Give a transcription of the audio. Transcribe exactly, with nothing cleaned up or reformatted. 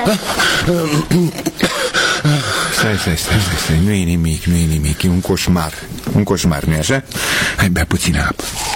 Stai, stai, stai, stai, stai. Nu e nimic, nu e nimic. E un coșmar. Un coșmar, nu-i așa? Hai, bea puțină apă.